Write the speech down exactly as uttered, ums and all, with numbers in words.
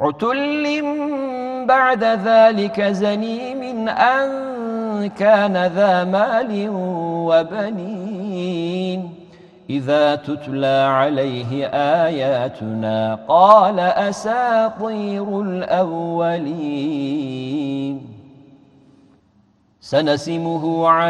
عتل بعد ذلك زنيم أن كان ذا مال وبنين إذا تتلى عليه آياتنا قال أساطير الأولين سنسمه على